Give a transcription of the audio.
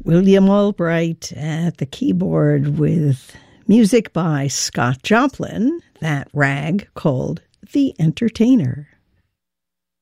William Albright at the keyboard with music by Scott Joplin, that rag called The Entertainer.